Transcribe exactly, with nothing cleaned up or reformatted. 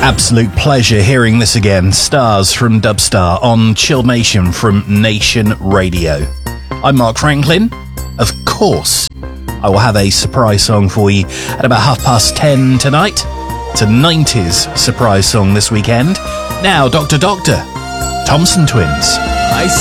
Absolute pleasure hearing this again. Stars from Dubstar on Chillmation from Nation Radio. I'm Mark Franklin. Of course, I will have a surprise song for you at about half past ten tonight. It's a nineties surprise song this weekend. Now, Doctor Doctor, Thompson Twins. I